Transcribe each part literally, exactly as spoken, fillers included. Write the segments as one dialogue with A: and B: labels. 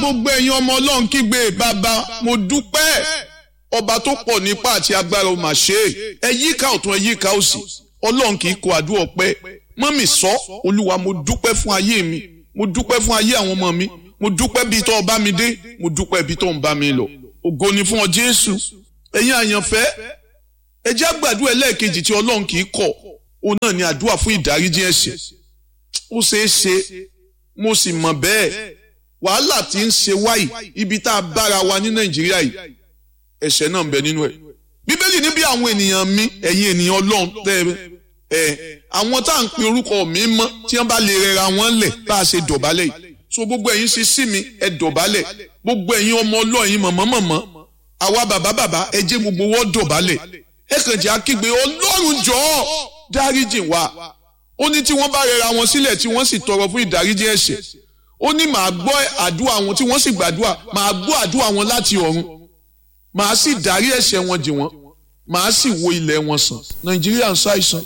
A: gbogbo ẹ̀yin ọmọ Ọlọ́run kígbe bàbá mo dúpẹ́ ọba tó pọ̀ nípa àti agbára ó mà ṣe é ẹ yíká ọ̀tún ẹ yíká òsì Ọlọ́run kì í kọ àdúrà ọpẹ́ mọ́mì sọ Olúwa mo dúpẹ́ fún ayé mi mo dúpẹ́ fún ayé àwọn ọmọ mi mo dúpẹ́ bí tó bá mi dé mo dúpẹ́ bí tó ń bá mi lọ ògo ni fún ọ Jésù ẹ̀yin àyànfẹ́ ẹ jẹ́ àgbàdua ẹlẹ́ẹ̀kejì tí Ọlọ́run kì í kọ̀ òun náà ni àdúrà fún ìdáríjì ẹ̀ṣẹ̀ ó ṣeé ṣe mo sì mọ̀ bẹ́ẹ̀ wàhálà tí ń ṣe wáyì ibi tá a bára wa ní Nàìjíríà yìí ẹ̀ṣẹ̀ náà ń bẹ nínú ẹ̀ Bíbélì ní bí àwọn ènìyàn mi ẹ̀yin ènìyàn Ọlọ́run tẹ́ ẹ àwọn tá à ń pe orúkọ mi mọ́ tí wọ́n bá lè rẹra wọn lẹ̀ bá a ṣe dọ̀bálẹ̀ yìí so gbogbo ẹ̀yin ṣe sí mi ẹ dọ̀bálẹ̀ gbogbo ẹ̀yin ọmọ Ọlọ́run yín mọ̀mọ́ mọ̀mọ́ àwa bàbá bàbá ẹ jẹ́ gbogbo wọ́n dọ̀bálẹ̀ ẹ kàn jẹ́ akígbe Ọlọ́run jọ̀ọ́ dáríjì wa ó ní tí wọ́n bá rẹra wọn sílẹ̀ tí wọ́n sì tọrọ fún ìdáríjì ẹ̀ṣẹ̀ ó ní màá gbọ́ àdúrà wọn tí wọ́n sì gbàdúrà màá gbọ́ àdúrà wọn láti ọ̀run màá sì dárí ẹ̀ṣẹ̀ wọn jì wọ́n màá sì wo ilẹ̀ wọn sàn Nàìjíríà ń ṣàìsàn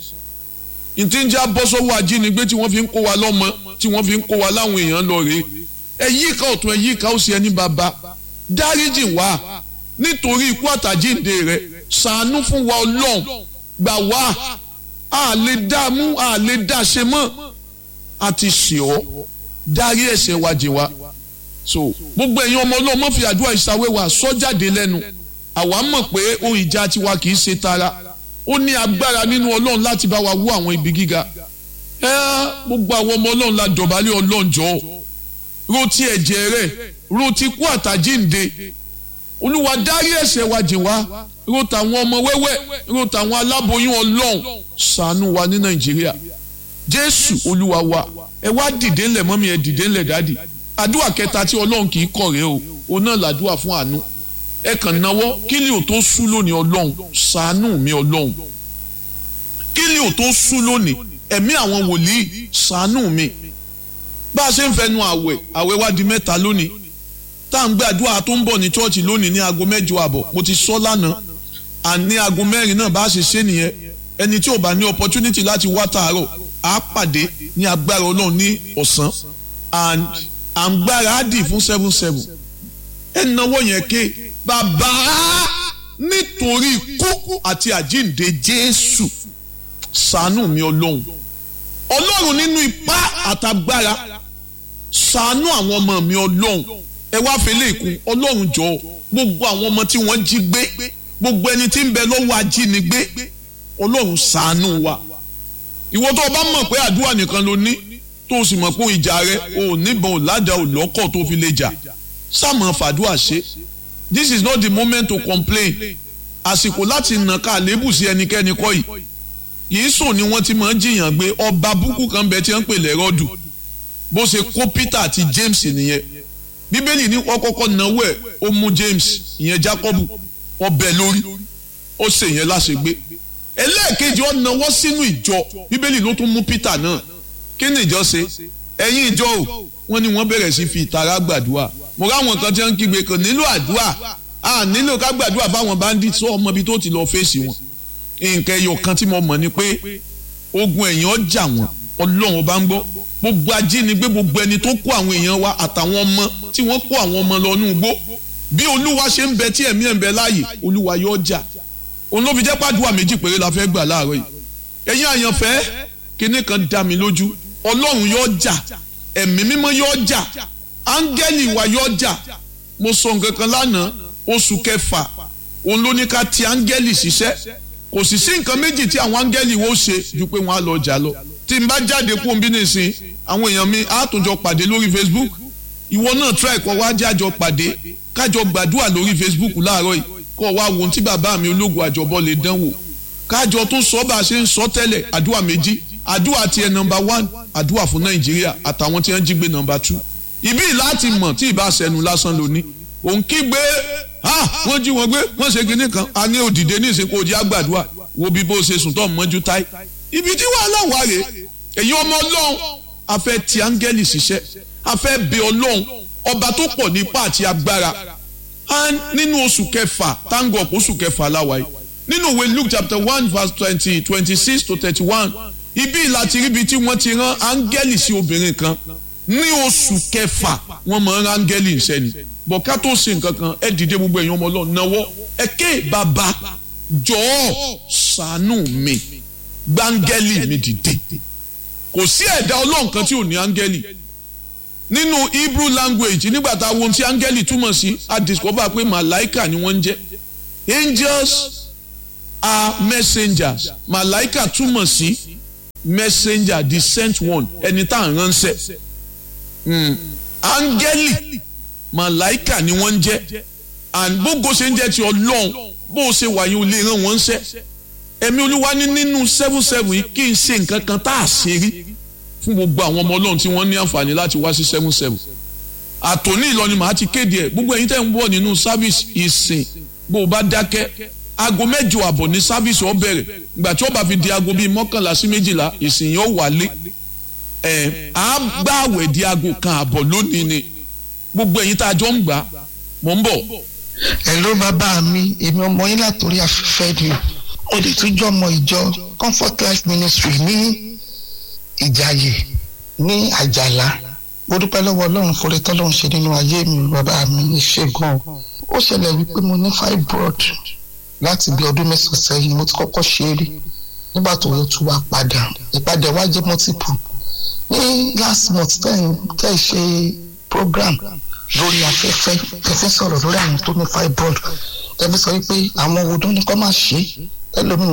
A: ìtí ń já bọ́ sọ́wọ́ ajínigbé tí wọ́n fi ń kó wa lọ́mọ tí wọ́n fi ń kó wa láwọn èèyàn lọ rèé ẹ yíká ọ̀tún ẹ yíká òsì ẹni bàbá dáríjì wá nítorí ikú àtàjíǹde rẹ̀ ṣàánú fún wa Ọlọ́run gbà wá a lè dá mú a lè dá ṣe mọ́ àti ṣe ọ́ dárí ẹ̀ṣẹ̀ wa jì wá so gbogbo ẹ̀yin ọmọ Ọlọ́run má fi àdúrà ìsàwẹ́wà sọ jáde lẹ́nu àwa mọ̀ pé ohun ìjà tiwa kì í ṣe tara ó ní agbára nínú Ọlọ́run láti bá wa wú àwọn ibi gíga ẹ gbogbo àwọn ọmọ Ọlọ́run la dọ̀bálẹ̀ Ọlọ́run jọ̀ọ́ ro ti ẹ̀jẹ̀ rẹ̀ ro ti kú àtàjíǹde Olúwa dárí ẹ̀ṣẹ̀ wa jì wá ro tàwọn ọmọ wẹ́wẹ́ ro tàwọn aláboyún Ọlọ́run ṣàánú wa ní Nàìjíríà Jésù Olúwa wa ẹ wá dìde ńlẹ̀ mọ́mí ẹ dìde ńlẹ̀ dádì àdúrà kẹta tí Ọlọ́run kì í kọ̀ rẹ́ o òun náà làdúrà fún àánú ẹ kàn náwó kí ni ò tó sú lónìí Ọlọ́run ṣàánú mi Ọlọ́run kí ni ò tó sú lónìí ẹ̀mí àwọn wòlíì ṣàánú mi bá a ṣe ń fẹnu àwẹ̀ àwẹ̀ wá di mẹ́ta lónìí tá à ń gbàdúrà tó ń bọ̀ ní chọ́ọ̀chì lónìí ní aago mẹ́jọ àbọ̀ mo ti sọ lánàá àní aago mẹ́rin náà bá a ṣe ṣe nìyẹn ẹni tí ò bá ní opportunity láti wá tààrọ̀ á pàdé ní agbára Ọlọ́run ní ọ̀sán and à ń gbára á dì fún seven seven ẹ náwó yẹn ké bàbá nítorí ikú àti àjíǹde Jésù ṣàánú mi Ọlọ́run Ọlọ́run nínú ipá àtagbára ṣàánú àwọn ọmọ mi Ọlọ́run ẹ wá fẹlẹ ìkún Ọlọ́run jọ̀ọ́ gbogbo àwọn ọmọ tí wọ́n jí gbé gbogbo ẹni tí ń bẹ lọ́wọ́ ajínigbé Ọlọ́run ṣàánú wa ìwọ tó o bá mọ̀ pé àdúrà nìkan ló ní tó o sì mọ̀ pé ìjà rẹ o ò níbọn ò ládàá ò lọ́kọ̀ tó fi lè jà sáàmù fàdúrà ṣe this is not the moment to complain àsìkò láti nà ká àlébù sí ẹnikẹ́ni kọ́ yìí yìí sùn ni wọ́n ti máa ń jiyàn gbé ọba búkú kan bẹ tí wọ́n ń pè lẹ́rọ́dù bó ṣe kó Peter àti James nìyẹn Bíbélì ní wọ́n kọ́kọ́ náwó ẹ̀ ó mú James ìyẹn Jacob ọbẹ̀ lórí ó ṣe yẹn láṣegbé ẹlẹ́ẹ̀kejì ó náwó sínú ìjọ Bíbélì ló tún mú Peter náà kí ni ìjọ ṣe ẹ̀yin ìjọ o wọ́n ní wọ́n bẹ̀rẹ̀ sí fi ìtara gbàdúrà mo ráwọn kan tí wọ́n ń kígbe kò nílò àdúrà à nílò ká gbàdúrà fáwọn bandit sọ ọmọ ibi tó ti lọ fèsì wọn nǹkan ẹyọ kan tí mo mọ̀ ni pé ogun ẹ̀yìn ọjà wọn Ọlọ́run bá ń gbọ́ gbogbo ajínigbé gbogbo ẹni tó kó àwọn èèyàn wa àtàwọn ọmọ tí wọ́n kó àwọn ọmọ lọ nú igbó bí Olúwa ṣe ń bẹ tí ẹ̀mí ẹ̀ ń bẹ láàyè Olúwa yóò jà òun ló fi jẹ́ pàdúrà méjì péré la fẹ́ gbà láàárọ̀ yìí ẹ̀yin àyànfẹ́ kinní kan dá mi lójú Ọlọ́run yóò jà ẹ̀mí mímọ́ yóò jà áńgẹ́lì wa yóò jà mo sọ nǹkan kan lánàá oṣù kẹfà òun ló ní ká ti áńgẹ́lì ṣiṣẹ́ kò sì sí nǹkan méjì tí àwọn áńgẹ́lì wo ṣe ju pé wọ́n á lọ jà lọ tí n bá jáde kú òun bí nìsín àwọn èèyàn mi á tún jọ pàdé lórí Facebook ìwọ náà try kó wá jájọ pàdé kájọ gbàdúrà lórí Facebook láàárọ̀ yìí kó wá wo ohun tí bàbá mi ológun àjọbọ lè dánwò kájọ tún sọ bá a ṣe ń sọ tẹ́lẹ̀ àdúrà méjì àdúrà tiẹ̀ nọ́mbà one àdúrà fún Nàìjíríà àtàwọn tí wọ́n jí gbé nọ́mbà two ibi láti mọ̀ tí ìbá sẹnu lásán lóní òun kígbe ha wọ́n jí wọn gbé wọ́n ṣe kinní kan a ní òdìdé ní ìsìnkú òjì àgbàdua wo bí bó ṣe sùn tó mọ́jú táì ibi tí wàhálà wà rèé èyí ọmọ Ọlọ́run a fẹ́ ti áńgẹ́lì ṣiṣẹ́ a fẹ́ bẹ Ọlọ́run ọba tó pọ̀ nípa àti agbára nínú oṣù kẹfà táǹgọ̀ oṣù kẹfà láwàá yìí nínú ìwé Luke chapter one verse twenty twenty six to thirty one ibi láti ríbi tí wọ́n ti rán áńgẹ́lì sí obìnrin kan ní oṣù kẹfà wọ́n mọ̀ rángẹ́lì ìṣẹ́ni bọ̀ ká tó ṣe nǹkan kan ẹ dìde gbogbo èèyàn ọmọ ọlọ́run náwó ẹ ké bàbá jọ̀ọ́ ṣàánú mi gbángẹ́lì mi dìde kò sí ẹ̀dá ọlọ́run kan tí ò ní áńgẹ́lì nínú Hebrew language nígbà tá a wo ohun tí áńgẹ́lì túmọ̀ sí a discover pé màláìkà ni wọ́n ń jẹ́ angels are messengers màláìkà túmọ̀ sí messenger the sent one ẹni tá à ń ránṣẹ́ áńgẹ́lì màláìkà ni wọ́n ń jẹ́ and bógo ṣe ń jẹ́ ti ọlọ́run bó o ṣe wà yín o lè rán wọn ṣẹ́ ẹ̀mí olúwa ní nínú seven seven yìí kí n ṣe nǹkan kan tá a ṣe rí fún gbogbo àwọn ọmọ ọlọ́run tí wọ́n ní àǹfààní láti wá sí seven seven àtòní ìlọrin màá ti kéde ẹ̀ gbogbo ẹ̀yin tẹ́ ń bọ̀ nínú sáfíìsì ìsìn bó o bá dákẹ́ aago mẹ́jọ àbọ̀ ní sáfíìsì ó bẹ̀rẹ̀ ìgbà tí ó bá fi di aago bíi mọ́kànlá sí méjìlá ìsìn yóò wálé ẹ̀ á gbààwẹ̀ di aago kan àbọ̀ lónìí ni gbogbo ẹ̀yin tá a jọ ń gbà mọ̀ ń bọ̀.
B: Hello bàbá mi èmi ọmọ yín látòrí afẹ́fẹ́ ni ó lè tún jọ ọmọ ìjọ Comfort Life Ministry ní Ìjàyè ní Àjàlá mo dúpẹ́ lọ́wọ́ Ọlọ́run fúnre tọ́lọ́run ṣe nínú ayé mi bàbá mi ìṣègùn ó ṣẹlẹ̀ wípé mo ní fibroid láti bí ọdún mẹ́sàn-án sẹ́yìn mo ti kọ́kọ́ ṣe é rí nígbà tó yẹ tún wá padà ìpadà wá jẹ́ multiple ní last month ten tẹ́ ṣe program lórí afẹ́fẹ́ ẹ̀fẹ́ sọ̀rọ̀ lórí àwọn tó ní fibroid ẹ̀fẹ́ sọ wípé àwọn òwòdó ní kọ́ máa ṣe ẹlòmíì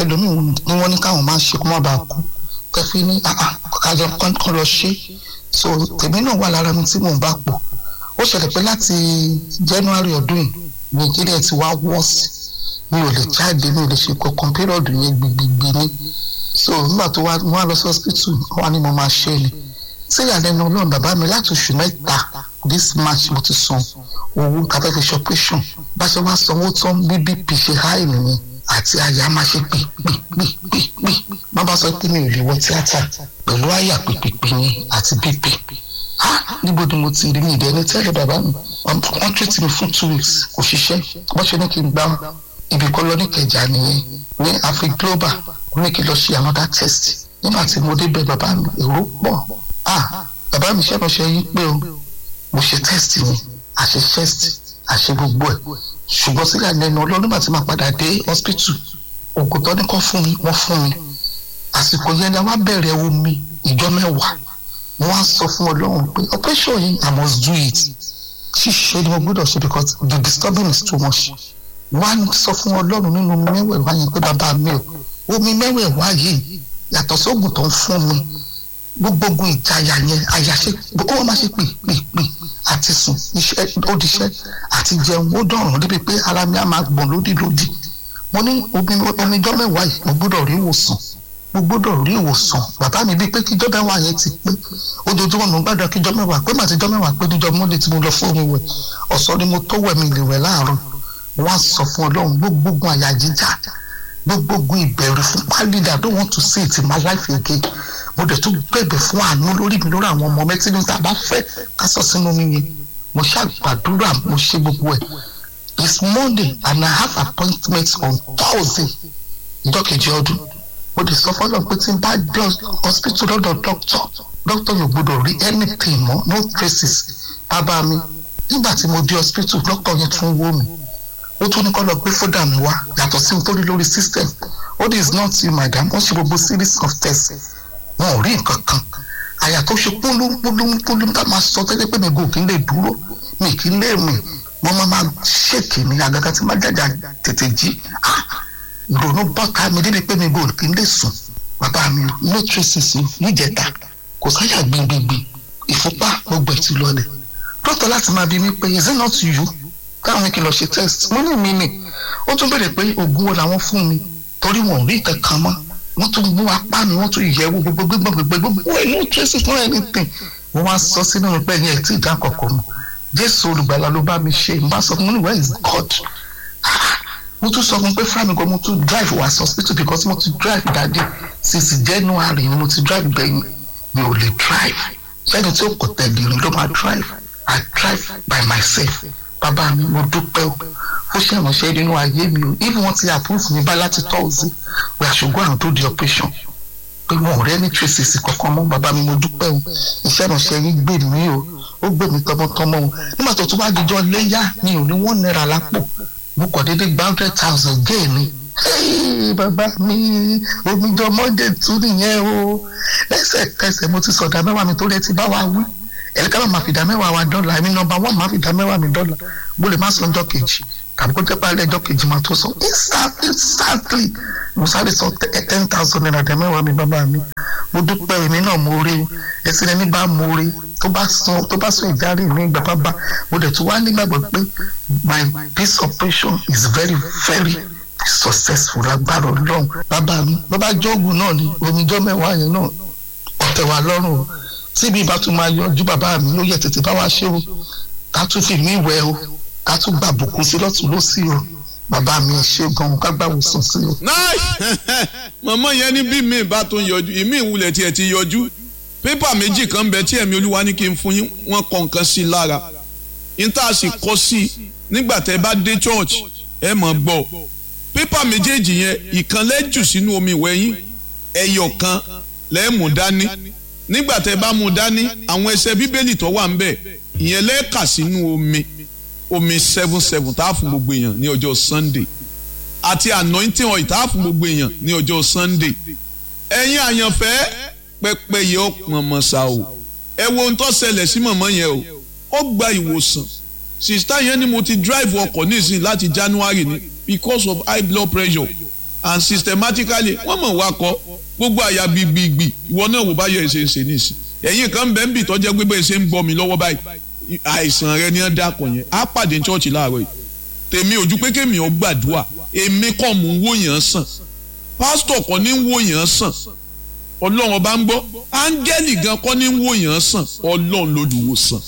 B: ni wọ́n ní káwọn máa ṣe kó má bàa kú kẹfí ní àjọ kan lọ ṣe so tèmi náà wà lára mi tí mò ń bá pò ó ṣẹlẹ̀ pé láti January ọdún yìí Nàìjíríà ti wá wọ́ọ̀sì mi ò lè jáde mi ò lè ṣe kankan pírọ̀dù yẹn gbìgbìgbì ni so nígbà tó wá wá lọ sí hospital wá ní mo máa ṣe ni tí ìyàlẹ́nu Ọlọ́run bàbá mi láti oṣù mẹ́ta this March mo ti san owó tàbí fi ṣọpẹ́ṣọ̀n bá ṣe wá sanwó tán bí B P ṣe háì nìyẹn àti àyà máa ṣe pè pè pè pè pè má bá sọ pé mi ò lè wọ tíátà pẹ̀lú àyà pèpèpè yẹn àti B P ah níbo ni mo ti rí mi ìdẹ́ni tẹ́lẹ̀ bàbá mi wọ́n treat mi fún two weeks kò ṣiṣẹ́ wọ́n ṣe ní kí n gbá ibi kan lọ ní Ìkẹjà nìyẹn ní Afri Global wọ́n ní kí n lọ ṣe another test nígbà tí mo débẹ̀ bàbá mi èrò pọ̀ ah bàbá mi ṣẹ́nu ṣe yí pé o mo ṣe test yẹn àṣe test àṣe gbogbo ẹ̀ ṣùgbọ́n sílẹ̀ lẹ́nu Ọlọ́run nígbà tí màá padà dé hospital oògùn tó ní kọ́ fún mi wọ́n fún mi àsìkò yẹn ni wọ́n bẹ̀rẹ̀ omi ìjọ mẹ́wàá wọ́n á sọ fún Ọlọ́run pé operation yìí I must do it ṣíṣe ni mo gbọ́dọ̀ ṣe because the disturbing is too much wọ́n á sọ fún Ọlọ́run nínú omi mẹ́wẹ̀ẹ̀wá yẹn pé bàbá mi ò omi mẹ́wẹ̀ẹ̀wá yìí yàtọ̀ sóògùn tó ń fún mi gbogbo ìjayà yẹn àyàṣe ó wọ́n máa ṣe pè pè pè àti sùn iṣẹ́ ó diṣẹ́ àti jẹun ó dọ̀rùn débi pé ara mi á máa gbọ̀n lódì lódì mo ní omijọ́ mẹ́wàá yìí mo gbọ́dọ̀ rí ìwòsàn mo gbọ́dọ̀ rí ìwòsàn bàbá mi bíi pé kíjọ́ mẹ́wàá yẹn ti pé ojoojúmọ́ mo gbàdúrà kíjọ́ mẹ́wàá pé màtí jọ́ mẹ́wàá pé níjọ́ mọ́lẹ̀ tí mo lọ fún mi wẹ̀ ọ̀sán ni mo tó wẹ̀ mi lè wẹ̀ láàárọ̀ wọ́n á sọ fún Ọlọ́run gbogbo àyà jíjà gbogbo ìbẹ̀rù fún pálídà I don't want to see it in my life again mo dẹ̀ tún bẹ̀bẹ̀ fún àánú lórí mi lórí àwọn ọmọ mẹ́tí ní tàbá fẹ́ ká sọ sínú mi yẹn mo ṣàgbàdúrà mo ṣe gbogbo ẹ̀ it's Monday and I have appointment on Thursday ìjọ kejì ọdún mo dẹ̀ sọ fọlọ́ pé tí n bá dé hospital lọ́dọ̀ doctor doctor yóò gbọdọ̀ rí anything mọ́ no traces bàbá mi nígbà tí mo dé hospital doctor yẹn tún wò mí ó tún ní kọ́ lọ gbé fódà mi wá yàtọ̀ sí nítorí lórí system all this not you madam wọ́n ṣe gbogbo series of tests wọn ò rí nǹkan kan àyà tó ṣe pólúmpólúmpólúm tá máa sọ tẹ́lẹ̀ pé mi gò kí n lè dúró mi kí n lè rìn wọ́n máa máa ṣèkì ní àgàgà tí máa jàjà tètè jí ìrònú bọ́ta mi débi pé mi gò kí n lè sùn bàbá mi no traces níjẹta kò sáyà gbìngbìngbìn ìfúnpá gbogbo ẹ̀ ti lọlẹ̀ dókítà láti máa bí mi pé is it not you káwọn kí n lọ ṣe test mo ní mi nì ó tún béèrè pé oògùn wo làwọn fún mi torí wọn ò rí nǹkan kan mọ́ wọ́n tún mú apá mi wọ́n tún yẹ̀wò gbogbo gbogbo gbogbo gbogbo ẹ̀ no traces no anything wọ́n wá sọ sínú mi pé ẹ̀yìn ẹ̀ tí ì dá kọ̀ọ̀kan mọ́ Jésù olùgbàlà ló bá mi ṣe n bá sọ fún mi where is God mo tún sọ fún pé fúlàmì gan mo tún drive wá hospital because mo ti drive dáadé since January ni mo ti drive gbẹ̀yìn mi ò lè drive sẹ́ni tí ó kò tẹ̀lé mi ló máa drive I drive by myself bàbá mi mo dúpẹ́ o ó ṣe ìrànṣẹ́ nínú ayé mi o even wọ́n ti approve mi bá láti Thursday pé I should go and do the operation pé wọn ò rẹ́ ní traces kankan mọ́. Bàbá mi mo dúpẹ́ o, iṣẹ́ ìránṣẹ́ yín gbè mí o, ó gbè mí tọmọtọmọ o. Nígbà tó tún wá dijọ́ léyà mi ò ní wọ́n náírà lápò, mo kàn déédé gba hundred thousand gé mi. Bàbá mi omijọ́ Monday tún nìyẹn o, lẹ́sẹ̀kẹsẹ̀ mo ti sọ̀dà mẹ́wàá mi tó rẹ ti bá wa wí. Ẹ̀ka máa fi dá mẹ́wàá wa dọ́là, èmi nọ́mbà wọ́n máa fi dá mẹ́wàá mi dọ́là, mo lè má sọ ọjọ́ kejì tàbí kó jẹ́ pé alẹ́ ọjọ́ kejì máa tó sọ. Exactly mo sáré sọ ten thousand naira dá mẹ́wàá mi bàbá mi. Mo dúpẹ́ èmi náà mo rí o, ẹsìn ẹni bá mo rí tó bá sọ tó bá sọ ìjárí mi ìgbà bàbá. Mo dẹ̀ tún wá nígbàgbọ́ pé my peace operation is very very successful lágbára Ọlọ́run. Bàbá mi bàbá jọ́ọ̀gù náà ni omijọ́ mẹ́wàá yẹn náà ọ̀tẹ̀ wà lọ́rùn o. Tíbi ìbá tún máa yọjú bàbá mi ló yẹ tètè bá wa ṣe o, ká tún fi mí wẹ̀ o, ká tún gbà bùkún sí lọ́tún lọ́sí o. Bàbá mi ṣe gan-an ká gbà wò sùn sí o.
A: mọ̀mọ́ yẹn ní bí mi bá tún yọjú ìmí ìwúlẹ̀ tiẹ̀ ti yọjú pépà méjì kan bẹ tí ẹ̀mí Olúwa ní kí n fún yín wọ́n kọ nǹkan sí i lára níta sì kọ́ sí i nígbà tẹ́ bá dé church ẹ mọ̀ gbọ́ pépà méjèèjì yẹn ìkan lẹ́jù sínú omi ìwẹ̀ yín ẹyọ kan lẹ́ẹ̀mú dání nígbà tẹ́ bá mú dání àwọn ẹsẹ̀ bíbélì tó wà ń bẹ̀ ìyẹn lẹ́ẹ̀ka sínú omi omi seven seven tá a fún gbogbo èèyàn ní ọjọ́ Sunday àti anointing oil tá a fún gbogbo èèyàn ní ọjọ́ Sunday. Ẹ̀yin àyànfẹ́ pẹpẹ yẹ ó pọn mọ́ sa o, ẹ wo ohun tó ṣẹlẹ̀ sí mọ̀mọ́ yẹn o, ó gba ìwòsàn. Sista yẹn ni mo ti drive ọkọ̀ nísìnyí láti January ni because of high blood pressure and systematically wọ́n mọ̀ wá kọ́ gbogbo àyà gbìgbìgbì ìwọ náà wò bá yẹ ẹsẹ̀ ṣe nísìn. Ẹ̀yin kan bẹ́ẹ̀ ń bì tọ́jẹ́ gbé bẹ́ẹ̀ ṣe ń gbọ́ mi lọ́wọ́ báyìí àìsàn rẹ ni ẹ dákọ̀ yẹn á pàdé chọ́ọ̀chì láàárọ̀ yìí. Tèmi ojú pé kémi ò gbàdúrà èmi kọ́ mò ń wò yàn sàn pásítọ̀ kọ́ ní ń wò yàn sàn Ọlọ́run ọba ń gbọ́ áńgẹ́lì gan kọ́ ní ń wò yàn sàn Ọlọ́run lòdùwò sàn.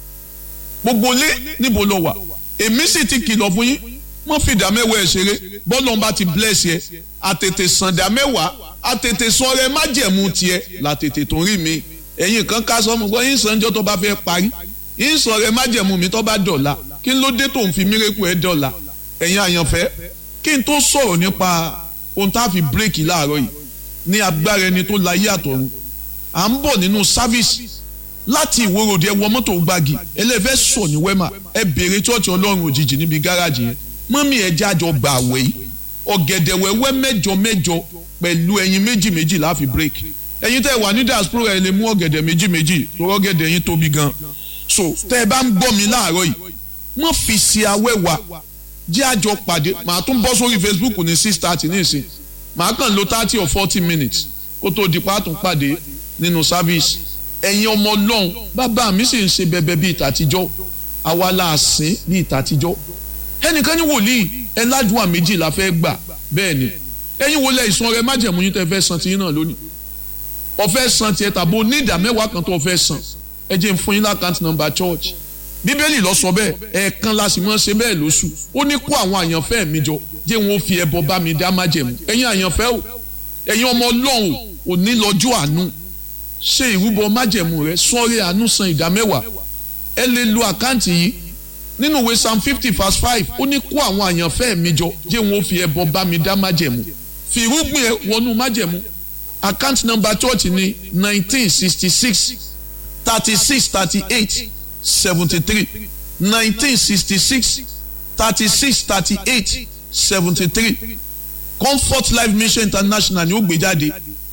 A: Gbogbo lé níbo lọ wà èmi sì ti kìlọ̀ fún yín wọ́n fi ìdá mẹ́wàá ẹ̀ ṣeré bọ́lọ́run bá ti bless yẹ àtètè sàn dá mẹ́wàá àtètè sọ rẹ májẹ̀mú tiẹ̀ làtètè tó rí mi. Ẹ̀yin kan ká sọ́mu gbọ́ yín sànjọ́ tó bá fẹ́ parí yín sọ rẹ májẹ̀mú mi tó bá dọ̀la kí ló dé tó ń fi mírèkù ẹ̀ dọ̀la. Ẹ̀yin àyànfẹ́ kí n tó sọ̀rọ̀ nípa ohun tá a fi bírèkì láàárọ̀ yìí ní agbára ẹni tó láyé àtọ̀run à ń bọ̀ nínú sáfíìsì láti ìwòròdì ẹ wọ mọ́tò gbági ẹlẹ́fẹ́ sọ̀ ní wẹ́mà ẹ béèrè chọ́ọ̀chì Ọlọ́run òjijì níbi gáràjì yẹn mọ́mí ẹ jájọ gbà àwẹ̀ yìí ọ̀gẹ̀dẹ̀ wẹ́wẹ́ mẹ́jọ mẹ́jọ pẹ̀lú ẹyin méjì méjì la fi bírèkì. Ẹ̀yin tẹ́ wà ní diaspora ẹ lè mú ọ̀gẹ̀dẹ̀ méjì méjì tó ọ̀gẹ̀dẹ̀ yín tóbi gan so tẹ́ ẹ bá ń gbọ́ mi láàárọ̀ yìí wọ́n fi sí awẹ́wà jẹ́ àjọ pàdé màá tún bọ́ sórí Facebook ní six thirty ní ìsìn màá kàn lo thirty or forty minutes kó tó di pàtó pàdé nínú service. Ẹ̀yin ọmọ Ọlọ́run bàbá mi sì ń ṣe bẹbẹ bíi ìtàtijọ́ àwa la sìn bíi ìtàtijọ́. Ẹnìkan ní wòlíì ẹ ládùúgbà méjì la fẹ́ gbà bẹ́ẹ̀ ni ẹ̀yin wọlé ìsan rẹ májẹ̀mú yín tẹ́ fẹ́ san tiyín náà lónìí ọ̀fẹ́ san tiẹ̀ tàbó ní ìdá mẹ́wàá kan tó ọ̀fẹ́ san ẹ jẹ́ n fún yín lákàntì nọ́mbà church Bíbélì lọ sọ bẹ́ẹ̀ ẹ̀ẹ̀kan la sì máa ń ṣe bẹ́ẹ̀ lóṣù ó ní kó àwọn àyànfẹ́ mi jọ jẹ́ wọn ó fi ẹbọ bá mi dá májẹ̀mú. Ẹ̀yin àyànfẹ́ o ẹ̀yin ọmọ Ọlọ́run ò ní lọ́jọ́ àánú ṣe ìrúbọ májẹ̀mú rẹ sọ́ọ́rẹ́ àánú san ìdá mẹ́wàá ẹ lè lo àkáǹtì yìí nínú ìwé Psalm fifty verse five ó ní kó àwọn àyànfẹ́ mi jọ jẹ́ wọn ó fi ẹbọ bá mi dá májẹ̀mú fi irúgbìn ẹ wọnú májẹ̀mú. Account number church ni nineteen sixty six thirty six thirty eight seventy three nineteen sixty six thirty six thirty eight seventy three Comfort Life Mission International ni ó gbé jáde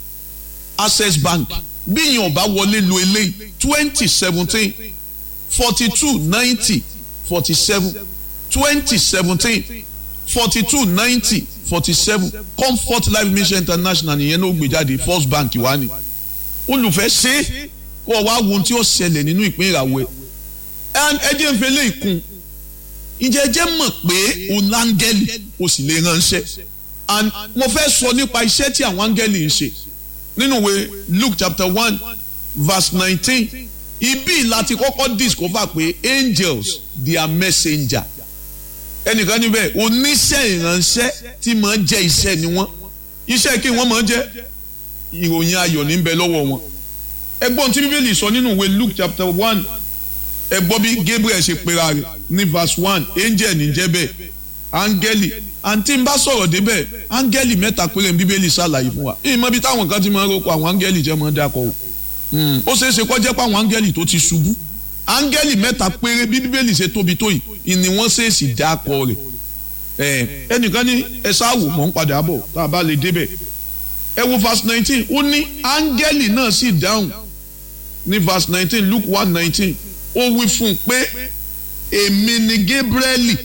A: Access Bank bí yín ọba wọlé lo eléyìí twenty seventeen forty two ninety forty seven twenty seventeen forty two ninety forty seven Comfort Life Mission International nìyẹn ló gbé jáde First Bank wà ní olùfẹ́ ṣe kó o wá wo ohun tí ó ṣẹlẹ̀ nínú ìpín ìràwọ̀ ẹ̀ ẹ jẹ́ ń fẹ́ lé ìkun ǹjẹ́ jẹ́ mọ̀ pé òun láńgẹ́lì o sì lè ránṣẹ́ and mo fẹ́ sọ nípa iṣẹ́ tí àwọn áńgẹ́lì ń ṣe nínú ìwé Luke chapter one verse nineteen ibi láti kọ́kọ́ discover pé angels they are messenger ẹnìkan níbẹ̀ oníṣẹ́ ìránṣẹ́ tí máa ń jẹ́ iṣẹ́ ni wọ́n iṣẹ́ kí wọ́n máa ń jẹ́ ìròyìn ayọ̀ ní ń bẹ lọ́wọ́ wọn. ẹgbọ́n tí Bíbélì sọ nínú ìwé Luke chapter one ẹgbọ́n bí Gabriel ṣe pera rẹ̀ ní verse one angel ní jẹ́ bẹ́ẹ̀ áńgẹ́lì àǹtí ń bá sọ̀rọ̀ débẹ̀ áńgẹ́lì mẹ́ta péré ní bíbélì ṣàlàyé fún wa ìmọ̀ bí táwọn kan ti máa ń roko àwọn áńgẹ́lì jẹ́ máa ń dákọ̀ o ó ṣeé ṣe kó jẹ́ pé àwọn áńgẹ́lì tó ti ṣubú áńgẹ́lì mẹ́ta péré bí bíbélì ṣe tóbi tó yìí ni wọ́n ṣèèṣì dákọ̀ rẹ̀ ẹnìkan ní ẹ ṣáàwò mọ̀ ń padà bọ̀ tá a bá lè débẹ̀ ẹ wo verse nineteen ó ní áńgẹ́lì náà sì dáhùn ní verse nineteen Luke one nineteen ó wí fún un pé èmi ni Gabrieli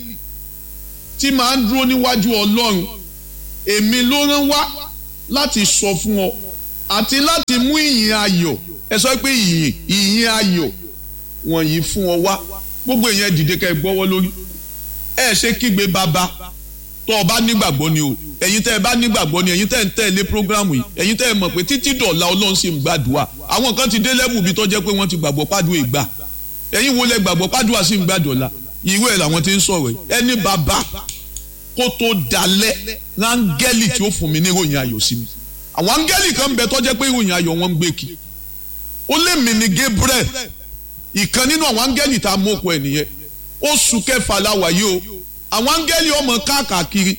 A: tí màá ń dúró níwájú Ọlọ́run èmi ló rán wá láti sọ fún ọ àti láti mú ìyìn ayọ̀ ẹ sọ pé ìyìn ìyìn ayọ̀ wọ̀nyí fún ọ wá gbogbo èèyàn dìde ká ẹ gbọ́wọ́ lórí ẹ ṣe kígbe bàbá tó o bá nígbàgbọ́ ni o ẹ̀yin tẹ́ ẹ bá nígbàgbọ́ ni ẹ̀yin tẹ́ ẹ ń tẹ̀lé prógrámù yìí ẹ̀yin tẹ́ ẹ mọ̀ pé títí dọ̀la Ọlọ́run sì ń gbàdúrà àwọn kan ti dé lẹ́bù bí tó jẹ́ pé wọ́n ti gbàgbọ́ pàdúrà ìgbà ẹ̀yin wo lẹ gbàgbọ́ pàdúrà sì ń gbàdọ̀la ìwé ẹ̀ làwọn ti ń sọ̀rọ̀ ẹni bàbá kó tó dalẹ̀ rángẹ́lì tí ó fún mi ní ìròyìn ayọ̀ sí mi àwọn áńgẹ́lì kan bẹ tó jẹ́ pé ìròyìn ayọ̀ wọn ń gbé kí ó lé mi ní Gabriel ìkan nínú àwọn áńgẹ́lì tá a mọ̀ pọ̀ ẹ̀ nìyẹn oṣù kẹfà la wà yìí o àwọn áńgẹ́lì ọmọ káàkiri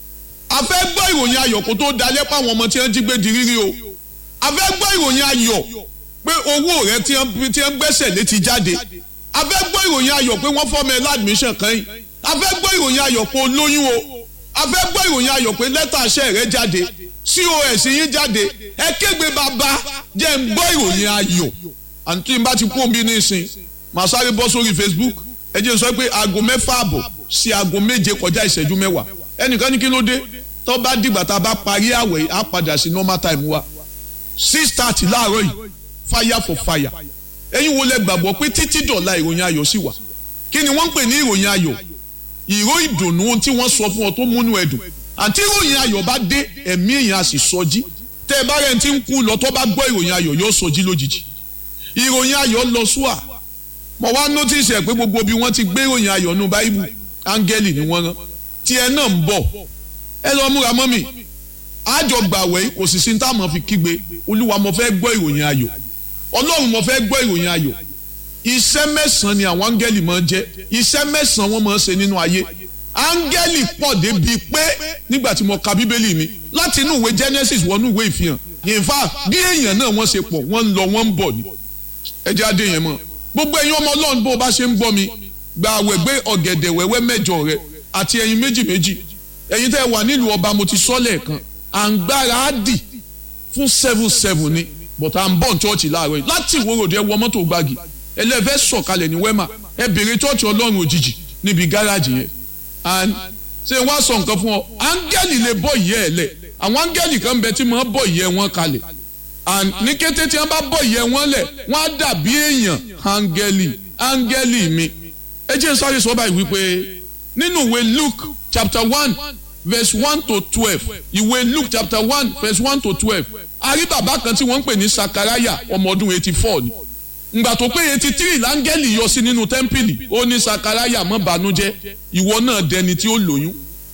A: a fẹ́ gbọ́ ìròyìn ayọ̀ kó tó dalẹ̀ pa àwọn ọmọ tí wọ́n jí gbé di rírí o a fẹ́ gbọ́ ìròyìn ayọ̀ pé owó rẹ tí wọ́n gbẹ́sẹ̀ lé ti jáde a fẹ́ gbọ́ ìròyìn ayọ̀ pé wọ́n fọ́ mẹ́ ládùmíṣàn kan yìí a fẹ́ gbọ́ ìròyìn ayọ̀ pé o lóyún o a fẹ́ gbọ́ ìròyìn ayọ̀ pé lẹ́tà iṣẹ́ rẹ jáde C O S yín jáde ẹ kégbe bàbá jẹ́ ń gbọ́ ìròyìn ayọ̀ àǹtí n bá ti kú omi nísìn màá sáré bọ́ sórí Facebook ẹ jẹ́ sọ pé aago mẹ́fà àbọ̀ sí aago méje kọjá ìṣẹ́jú mẹ́wàá ẹnìkan ní kí ló dé tó bá dìgbà tá a bá parí àwẹ̀ á padà sí normal time wa six thirty láàárọ̀ yìí fire for fire ẹ̀yin wo lẹ gbàgbọ́ pé títí dọ̀la ìròyìn ayọ̀ sì wà kí ni wọ́n ń pè ní ìròyìn ayọ̀ ìró ìdùnnú tí wọ́n sọ fún ọ tó múnú ẹ̀dùn àti ìròyìn ayọ̀ bá dé ẹ̀mí èèyàn á sì sọjí tẹ́ ẹ bá rẹ̀ ti ń kú lọ tó bá gbọ́ ìròyìn ayọ̀ yóò sọjí lójijì ìròyìn ayọ̀ lọ súà mo wá notice ẹ̀ pé gbogbo bí wọ́n ti gbé ìròyìn ayọ̀ nù báíbù áńgẹ́lì ni wọ́n rán tí ẹ náà ń bọ̀ ẹ lọ múra mọ́ mi àjọ gbàwẹ̀ kò sì sí ní táwọn fi kígbe olúwa mo fẹ́ gbọ́ ìròyìn ayọ̀ ọlọ́run mo fẹ́ gbọ́ ìròyìn ayọ̀ iṣẹ́ mẹ́sàn-án ni àwọn áńgẹ́lì máa ń jẹ́ iṣẹ́ mẹ́sàn-án wọ́n máa ń ṣe nínú ayé áńgẹ́lì pọ̀ débi pé nígbà tí mo ka bíbélì mi láti inú ìwé Genesis wọnú ìwé ìfihàn in fact bí èèyàn náà wọ́n ṣe pọ̀ wọ́n ń lọ wọ́n ń bọ̀ ni ẹ jẹ́ adé yẹn mọ́ gbogbo ẹ̀yin ọmọ ọlọ́run bó o bá ṣe ń gbọ́ mi gba àwẹ̀ gbé ọ̀gẹ̀dẹ̀ wẹ́wẹ́ mẹ́jọ rẹ àti ẹyin méjì méjì ẹ̀yin tẹ́ wà nílùú ọba mo ti sọ lẹ́ẹ̀kan à ń gbára á dì fún seven seven ni but à ń bọ̀ ní chọ́ọ̀chì láàárọ̀ yìí láti ìwòròdì ẹ wọ mọ́tò gbági ẹlẹ́fẹ́ sọ̀kalẹ̀ ní wẹ́mà ẹ bèrè chọ́ọ̀chì ọlọ́run òjijì níbi gáràjì yẹn and ṣé wọ́n á sọ nǹkan fún ọ áńgẹ́lì lè bọ́ ìyẹ́ ẹ̀ lẹ̀ àwọn áńgẹ́lì kan bẹ tí wọ́n bọ́ ìyẹ́ wọn kalẹ̀ and ní kété tí wọ́n bá bọ́ ìyẹ́ wọn lẹ̀ wọ́n á dàbí èèyàn áńgẹ́lì áńgẹ́lì mi ẹ jẹ́ sáré sọ báyìí wípé nínú ìwé Luke chapter one verse one to twelve ìwé Luke chapter one verse one to twelve a rí bàbá kan tí wọ́n ń pè ní Sakaraya ọmọ ọdún eighty four ni ngbà tó pé eighty three láńgẹ́lì yọ sí nínú tẹ́ḿpìlì ó ní Sakaraya má bànújẹ́ ìwọ náà dẹni tí ó lóyún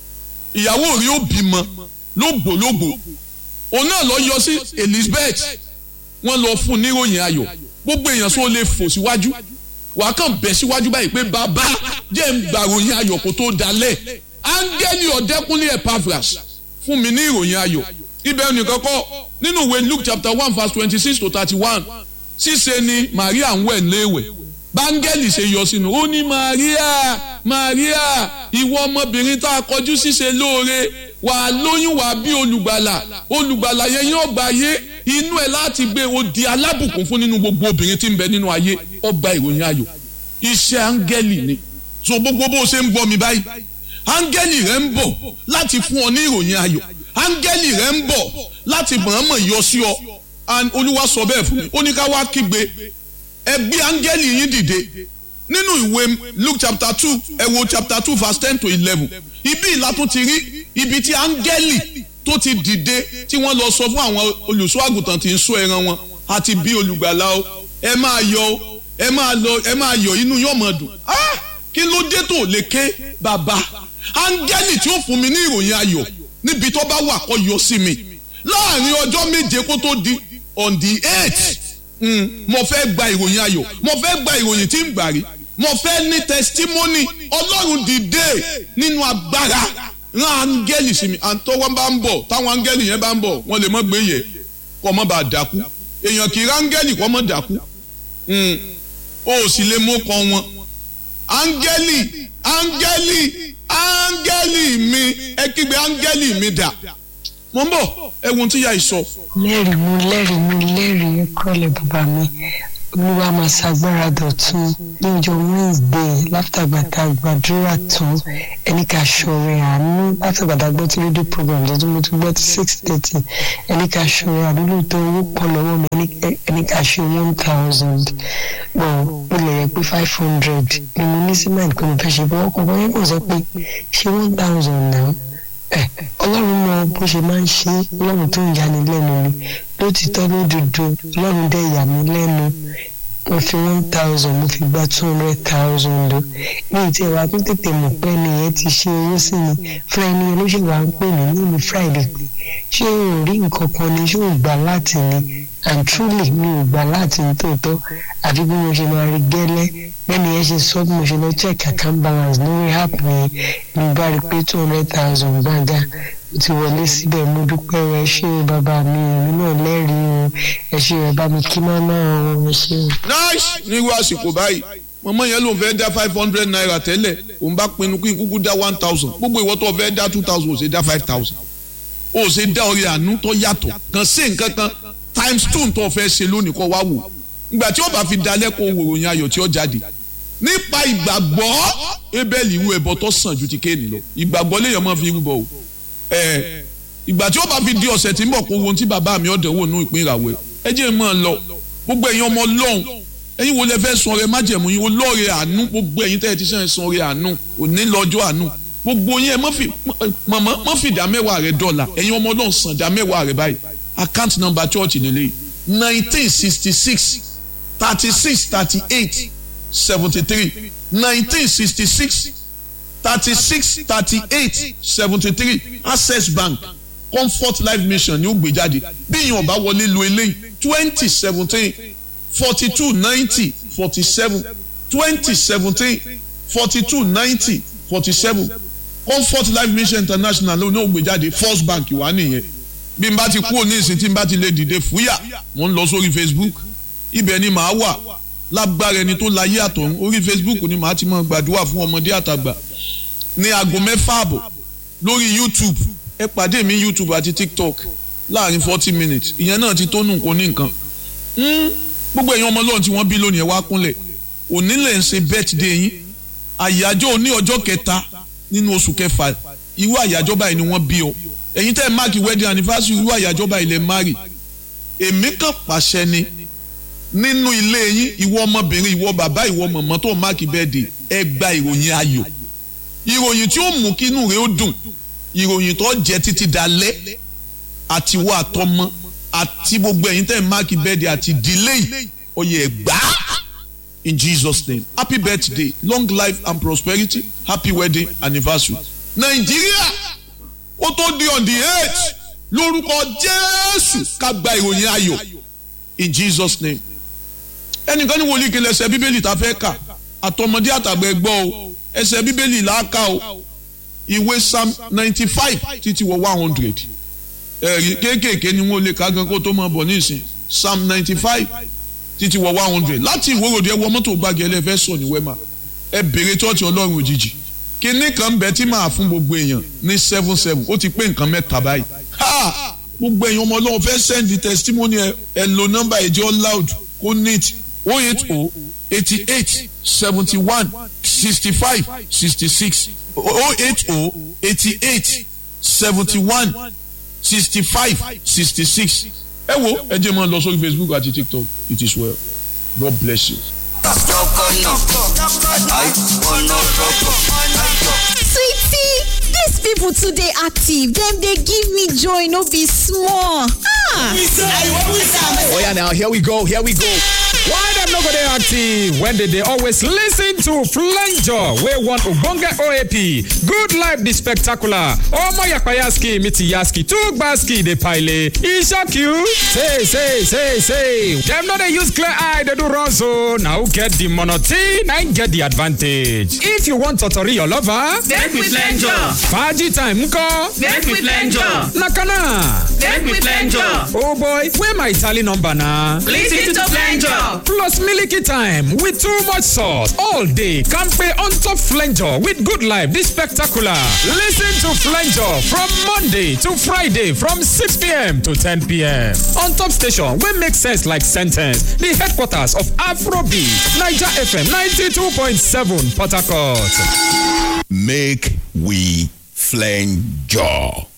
A: ìyàwó rí ó bímọ lógbòlógbò òun náà lọ yọ sí Elizabeth wọ́n lọ fún níròyìn ayọ̀ gbogbo èèyàn sọ lè fò síwájú wàá kàn bẹ̀ síwájú báyìí pé bàbá jẹ́ ń gbàròyìn ayọ̀ kó tó dalẹ̀ áńgẹ́lì ọ̀dẹ́kúnlé Epaphras fún mi ní ìròyìn ayọ̀ ibẹ̀ nìkan kọ́ nínú ìwé Luke chapter one verse twenty six to thirty one ṣíṣe ni Maria ń wẹ̀ léèwẹ̀ báńgẹ́lì ṣe yọ sínú ó ní Maria Maria ìwọ ọmọbìnrin tá a kọjú ṣíṣe lóore wàá lóyún wàá bí olùgbàlà olùgbàlà yẹn yóò gba ayé inú ẹ láti gbé o di alábùkún fún nínú gbogbo obìnrin tí ń bẹ nínú ayé ọgbà ìròyìn ayọ̀ iṣẹ́ áńgẹ́lì ni so gbogbo bó ṣe ń gbọ́ mi báyìí áńgẹ́lì rẹ ń bọ̀ láti fún ọ ní ìròyìn ayọ̀ áńgẹ́lì rẹ ń bọ̀ láti mọ̀ọ́mọ̀ yọ sí ọ olúwa sọ bẹ́ẹ̀ fún mi ó ní ká wá kígbe ẹ gbé áńgẹ́lì yín dìde nínú ìwé Luke chapter two ẹ wo chapter two verse ten to eleven ibi ìlà tó ti rí ibi tí áńgẹ́lì tó ti dìde tí wọ́n lọ sọ fún àwọn olùṣọ́ àgùntàn tí ń ṣọ́ ẹran wọn àti bí olùgbàlà o ẹ máa yọ̀ o ẹ máa lọ ẹ máa yọ̀ inú yóò máa dùn ah kí ló dé tó lè ké bàbá áńgẹ́lì tí ó fún mi ní ìròyìn ayọ̀ níbi tó bá wà kó yọ sí mi láàrin ọjọ́ méje kó tó di on the eight mm, mo fẹ́ gba ìròyìn ayọ̀ mo fẹ́ gba ìròyìn tí ń gbà rí mo fẹ́ ní testimony ọlọ́run dìde nínú agbára rán áńgẹ́lì sí mi àtọwọ́ bá ń bọ̀ táwọn áńgẹ́lì yẹn bá ń bọ̀ wọ́n lè mọ́ gbé yẹ kọ́ mọ́ bá dákú èèyàn kì í ráńgẹ́lì kọ́ mọ́ dákú o sì lè mú kọ́ wọn áńgẹ́lì áńgẹ́lì áńgẹ́lì mi ẹ kígbe áńgẹ́lì mi dà mo ń bọ̀ ẹ̀wọ̀n tí ìyá yìí sọ.
C: lẹ́rìí mi lẹ́rìí mi lẹ́rìí kọ́lẹ̀ bàbá mi olúwa máa ṣàgbára dọ̀tun ní ọjọ́ Wednesday látàgbàtà gbàdúrà tán ẹni ká ṣọrẹ àánú látàgbàtà gbọ́ tí rédíò program tuntun mo tún gbọ́ tí six thirty ẹni ká ṣọrẹ àánú lóòótọ́ owó pọ̀ lọ́wọ́ mi ẹni ká ṣe one thousand bọ̀ ó lè yẹ pé five hundred ni mo ní sí mind pé mo fẹ́ ṣe bọ́ ọkọ̀ bọ́ yẹn kò sọ pé ṣe one thousand náà ọlọ́run mọ bó ṣe máa ń ṣe ọlọ́run tó ń yani lẹ́nu ni lótìtọ́ lódodo ọlọ́run dẹ̀ yà mí lẹ́nu mo fi one thousand mo fi gba two hundred thousand o ní ìtì ẹ̀wà tó tètè mọ̀ pé ẹnìyẹn ti ṣe owó sí mi fún ẹni olóṣèlú à ń pè mí ní ìlú Friday ṣé o rí nǹkan kan ni ṣé o gbà láti ni and truly mi ò gbà láti ní tòótọ́ àfi bí mo ṣe máa rí gẹ́lẹ́ lẹ́nu yẹn ṣe sọ bí mo ṣe lọ check account balance lórí app yẹn mo bá rí pé two hundred thousand gbàgà mo ti wọlé síbẹ̀ mo dúpẹ́ rẹ ṣé o bàbá mi èmi náà lẹ́rìí o ẹ ṣé ẹ bá mi kí mọ́mọ́ o ẹ ṣé o.
A: nice nírú àsìkò báyìí mọ̀mọ́ yẹn ló ń fẹ́ dá five hundred naira tẹ́lẹ̀ òun bá pinnu kí n kúkú dá one thousand gbogbo ìwọ tó fẹ́ dá two thousand ò ṣe dá five thousand ò ṣe dá orí àánú tó yàtọ̀ kàn sí nǹkan kan times two tó fẹ́ ṣe lónìí kọ́ wá wò ìgbà tí ó bá fi dalẹ́ kó wòròyìn ayọ̀ tí ó jáde nípa ìgbàgbọ́ Ébẹ́lì irú ẹbọ tó sàn ju ti Kéènì lọ ìgbàgbọ́ léèyàn máa fi rúbọ o ẹ ìgbà tí ó bá fi di ọ̀sẹ̀ tí ń bọ̀ kó wo ohun tí bàbá mi ọ̀dẹ̀ wò nú ìpín ìràwẹ̀ ẹ jẹ́ mọ́ ọ lọ gbogbo ẹ̀yin ọmọ Ọlọ́run ẹ̀yin wo lẹ fẹ́ sun ọrẹ májẹ̀mú yín olóore àánú gbogbo ẹ̀yin tẹ́ ẹ ti sàn sun ọrẹ àánú òní lọ́jọ́ àánú gbogbo yín ẹ má fi mọ̀mọ́ má fi ìdá mẹ́wàá rẹ dọ́là ẹ̀yin ọmọ Ọlọ́run san ìdá mẹ́wàá rẹ báyìí account number church lélẹ́yìí nineteen sixty six thirty six thirty eight seventy three nineteen sixty six thirty six thirty eight seventy three Access Bank Comfort Life Mission ní ó gbé jáde bí ìyẹn ọba wọlé lo eléyìí twenty seventeen forty two ninety forty seven twenty seventeen forty two ninety forty seven Comfort Life Mission International ló ní ó gbé jáde First Bank wà nìyẹn bí n bá ti kúrò ní ìsìn tí n bá ti lè dìde fúyà mo ń lọ sórí Facebook ibẹ̀ ni màá wà lágbára ẹni tó láyé àtọ̀run orí Facebook ni màá ti máa gbàdúrà fún ọmọdé àtàgbà ní aago mẹ́fà àbọ̀ lórí YouTube ẹ pàdé mi YouTube àti TikTok láàrin forty minutes ìyẹn náà ti tó nù kó ní nǹkan gbogbo èèyàn ọmọ Ọlọ́run tí wọ́n bí lónìí ẹ wá kúnlẹ̀ òní lè ń ṣe birthday yín àyájọ́ òní ọjọ́ kẹta nínú oṣù kẹfà irú àyájọ́ báyìí ni wọ́n bí ọ ẹ̀yin tẹ́ ẹ máàkì wedding anniversary irú àyájọ́ báyìí lè márì èmi kàn pàṣẹ ni nínú ilé yín ìwọ ọmọbìnrin ìwọ bàbá ìwọ mọ̀mọ́ tó máàkì birthday ẹ gba ìròyìn ayọ̀ ìròyìn tí ó mú kí inú rẹ ó dùn ìròyìn tó jẹ́ títí dalẹ́ àtiwọ́ àtọmọ àti gbogbo ẹ̀yin tẹ́ ẹ máàkì birthday àti delay oyè ẹ̀gbá in Jesus name happy birthday long life and prosperity happy wedding anniversary Nàìjíríà ó tó di on the eight lórúkọ Jésù ká gba ìròyìn ayọ̀ in Jesus name ẹnìkan ní wòlíì kele ẹsẹ̀ bíbélì tá a fẹ́ kà àtọmọdé àtàgbà ẹgbọ́ o ẹsẹ̀ bíbélì là á kà o ìwé Psalm ninety five títí wọ one hundred ẹ̀rí kéékèèké ni wọ́n lè ká gan kó tó máa bọ̀ ní ìsìn Psalm ninety five títí wọ one hundred láti ìwòròdì ẹ wọ mọ́tò gbági ẹlẹ́fẹ́ sọ ní wẹ́mà ẹ bèrè tọ́ọ̀tì ọlọ́run òjijì kíní kan bẹ tí màá fún gbogbo èèyàn ní seven seven ó ti pé nǹkan mẹ́ta báyìí ha gbogbo èèyàn ọmọ ọlọ́run fẹ́ send the testimony ẹ ẹ lo nọ́mbà ẹ̀jẹ̀ loud kó neat oh eight oh eighty eight seventy one sixty five sixty six oh eight oh eighty eight seventy one sixty five sixty six ẹ wo ẹ jẹ́ máa lọ sórí Facebook àti TikTok it is well God bless you.
D: Sweetie, these people today active. Them they give me joy, no be small. Ah.
E: Oh yeah, now here we go, here we go. Why them no go dey active when they dey always listen to Flanger wey one ogbonge O A P. Good Life the Spectacular. Omo Yapayaski Mitiyaski Tugbaski dey pile. E shock you? Say say say say. Dem no dey use clear eye dey do run so. Now get the monotone, now get the advantage. If you want totori your lover,
F: get with Flanger.
E: Party time nko,
F: get with Flanger.
E: Nakana,
F: get with Flanger.
E: Oh boy, where my tally number na?
F: Listen to Flanger.
E: Plus Milky Time with too much sauce all day. Campe on top Flanger with Good Life the Spectacular. Listen to Flanger from Monday to Friday from six p.m. to ten p.m. on top station wey make sense like sentence. The headquarters of Afrobeat, Niger F M ninety-two point seven Port Harcourt.
G: Make we Flanger.